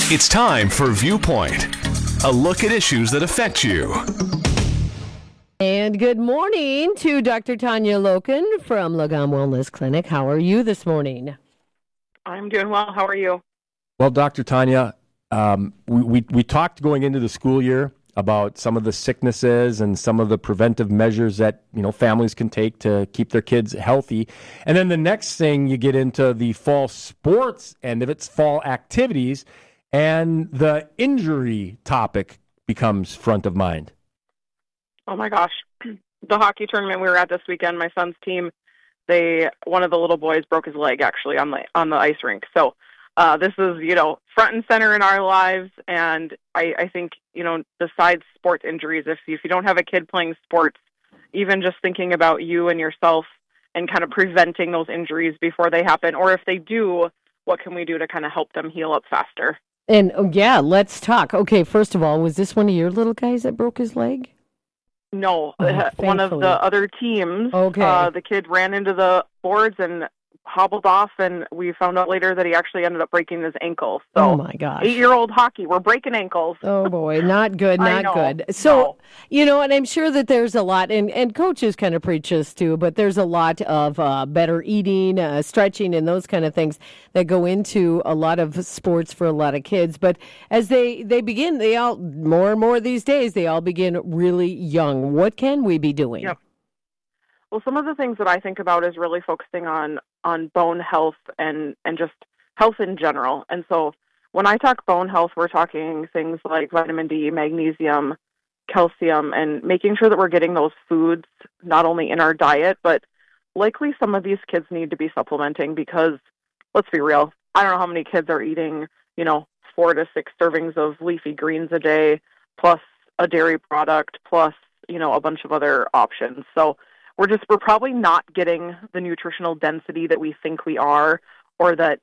It's time for Viewpoint, a look at issues that affect you. And good morning to Dr. Tanya Loken from Lagom Wellness Clinic. How are you this morning? I'm doing well. How are you? Well, Dr. Tanya, we talked going into the school year about some of the sicknesses and some of the preventive measures that families can take to keep their kids healthy. And then the next thing, you get into the fall sports end of its fall activities, and the injury topic becomes front of mind. Oh my gosh. The hockey tournament we were at this weekend, my son's team, one of the little boys broke his leg actually on the ice rink. So this is, front and center in our lives. And I think, besides sports injuries, if you don't have a kid playing sports, even just thinking about you and yourself and kind of preventing those injuries before they happen, or if they do, what can we do to kind of help them heal up faster? And let's talk. Okay, first of all, was this one of your little guys that broke his leg? No, Oh, one of the other teams. Okay. The kid ran into the boards and hobbled off, and we found out later that he actually ended up breaking his ankle. So, oh my gosh. 8-year-old hockey, we're breaking ankles. Oh boy, not good, I not know. good. So, No. and I'm sure that there's a lot, and coaches kind of preach this too, but there's a lot of better eating, stretching, and those kind of things that go into a lot of sports for a lot of kids. But as they begin, they all, more and more these days, they all begin really young. What can we be doing? Yep. Well, some of the things that I think about is really focusing on bone health and just health in general. And so when I talk bone health, we're talking things like vitamin D, magnesium, calcium, and making sure that we're getting those foods not only in our diet, but likely some of these kids need to be supplementing because, let's be real, I don't know how many kids are eating, 4 to 6 servings of leafy greens a day, plus a dairy product, plus, a bunch of other options. So we're probably not getting the nutritional density that we think we are, or that,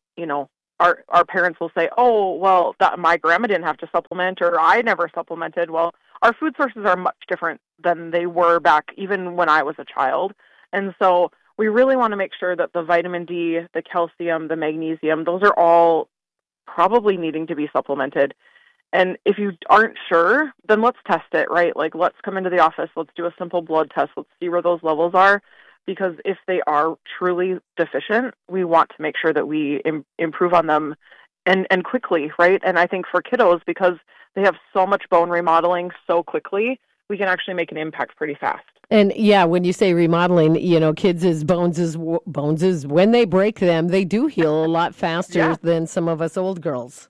our parents will say, oh, well, my grandma didn't have to supplement, or I never supplemented. Well, our food sources are much different than they were back even when I was a child. And so we really want to make sure that the vitamin D, the calcium, the magnesium, those are all probably needing to be supplemented. And if you aren't sure, then let's test it, right? Like, let's come into the office, let's do a simple blood test, let's see where those levels are. Because if they are truly deficient, we want to make sure that we improve on them and quickly, right? And I think for kiddos, because they have so much bone remodeling so quickly, we can actually make an impact pretty fast. And yeah, when you say remodeling, kids' bones is when they break them, they do heal a lot faster than some of us old girls.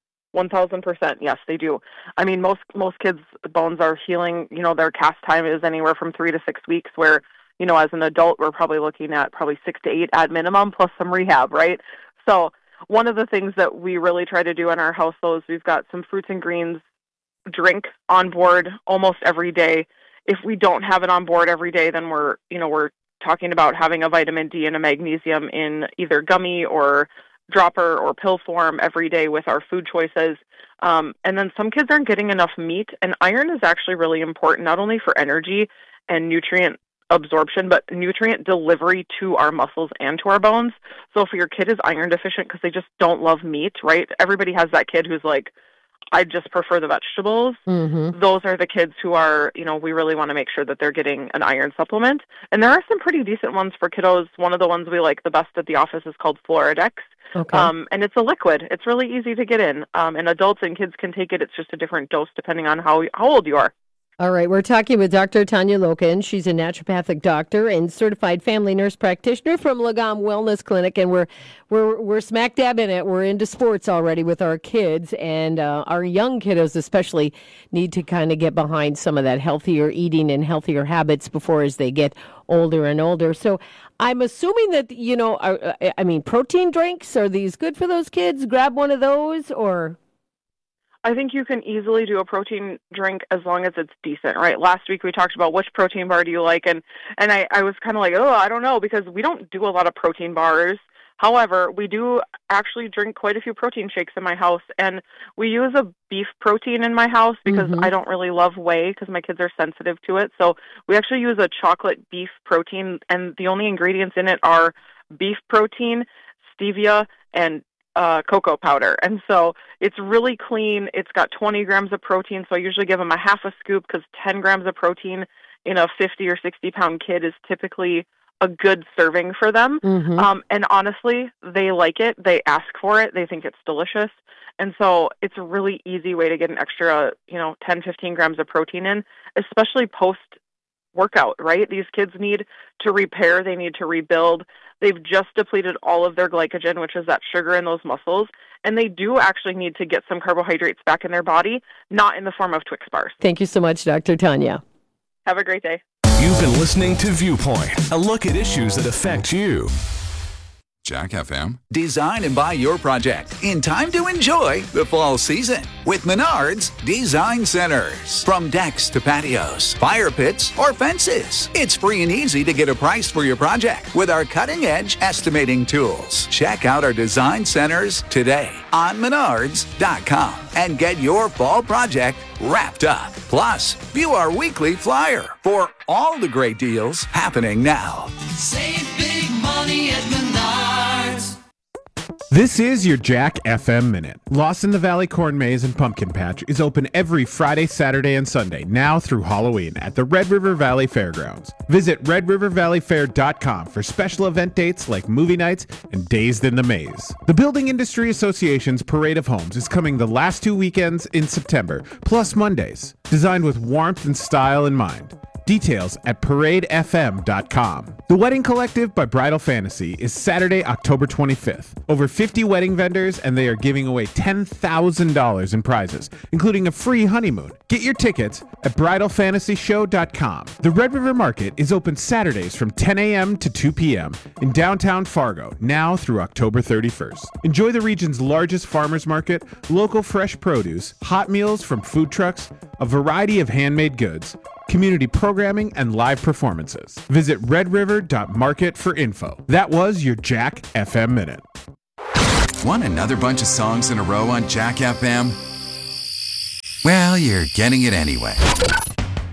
1,000%. Yes, they do. I mean, most kids' bones are healing. Their cast time is anywhere from 3 to 6 weeks, where, as an adult, we're probably looking at 6 to 8 at minimum, plus some rehab, right? So one of the things that we really try to do in our house, though, is we've got some fruits and greens drink on board almost every day. If we don't have it on board every day, then we're talking about having a vitamin D and a magnesium in either gummy or dropper or pill form every day with our food choices. And then some kids aren't getting enough meat, and iron is actually really important, not only for energy and nutrient absorption, but nutrient delivery to our muscles and to our bones. So if your kid is iron deficient because they just don't love meat, right? Everybody has that kid who's like, I just prefer the vegetables. Mm-hmm. Those are the kids who are, we really want to make sure that they're getting an iron supplement. And there are some pretty decent ones for kiddos. One of the ones we like the best at the office is called Floridex. Okay. And it's a liquid. It's really easy to get in. And adults and kids can take it. It's just a different dose depending on how old you are. All right, we're talking with Dr. Tanya Loken. She's a naturopathic doctor and certified family nurse practitioner from Lagom Wellness Clinic, and we're smack dab in it. We're into sports already with our kids, and our young kiddos especially need to kind of get behind some of that healthier eating and healthier habits before as they get older and older. So I'm assuming that protein drinks, are these good for those kids? Grab one of those, or? I think you can easily do a protein drink as long as it's decent, right? Last week we talked about which protein bar do you like, and I was kind of like, oh, I don't know, because we don't do a lot of protein bars. However, we do actually drink quite a few protein shakes in my house, and we use a beef protein in my house because I don't really love whey because my kids are sensitive to it. So we actually use a chocolate beef protein, and the only ingredients in it are beef protein, stevia, and cocoa powder. And so it's really clean. It's got 20 grams of protein. So I usually give them a half a scoop because 10 grams of protein in a 50 or 60 pound kid is typically a good serving for them. And honestly, they like it. They ask for it. They think it's delicious. And so it's a really easy way to get an extra, 10, 15 grams of protein in, especially post workout, right? These kids need to repair. They need to rebuild. They've just depleted all of their glycogen, which is that sugar in those muscles. And they do actually need to get some carbohydrates back in their body, not in the form of Twix bars. Thank you so much, Dr. Tanya. Have a great day. You've been listening to Viewpoint, a look at issues that affect you. Jack FM. Design and buy your project in time to enjoy the fall season with Menards Design Centers. From decks to patios, fire pits, or fences, it's free and easy to get a price for your project with our cutting-edge estimating tools. Check out our design centers today on Menards.com and get your fall project wrapped up. Plus, view our weekly flyer for all the great deals happening now. Save big money at Menards. This is your Jack FM Minute. Lost in the Valley Corn Maze and Pumpkin Patch is open every Friday, Saturday, and Sunday, now through Halloween at the Red River Valley Fairgrounds. Visit redrivervalleyfair.com for special event dates like movie nights and Dazed in the Maze. The Building Industry Association's Parade of Homes is coming the last 2 weekends in September, plus Mondays, designed with warmth and style in mind. Details at paradefm.com. The Wedding Collective by Bridal Fantasy is Saturday, October 25th. Over 50 wedding vendors, and they are giving away $10,000 in prizes, including a free honeymoon. Get your tickets at bridalfantasyshow.com. The Red River Market is open Saturdays from 10 a.m. to 2 p.m. in downtown Fargo, now through October 31st. Enjoy the region's largest farmers market, local fresh produce, hot meals from food trucks, a variety of handmade goods, community programming, and live performances. Visit redriver.market for info. That was your Jack FM Minute. Want another bunch of songs in a row on Jack FM? Well, you're getting it anyway.